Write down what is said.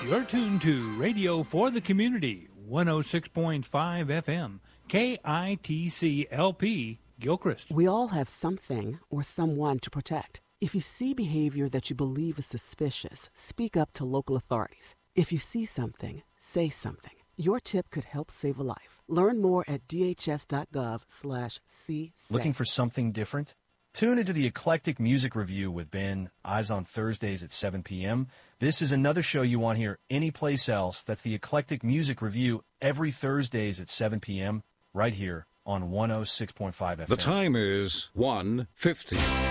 You're tuned to Radio for the Community, 106.5 FM, KITC-LP, Gilchrist. We all have something or someone to protect. If you see behavior that you believe is suspicious, speak up to local authorities. If you see something, say something. Your tip could help save a life. Learn more at dhs.gov/see. Looking for something different? Tune into the Eclectic Music Review with Ben, Eyes on Thursdays at 7 p.m. This is another show you won't hear anyplace else. That's the Eclectic Music Review every Thursdays at 7 p.m. right here on 106.5 FM. The time is 1:50.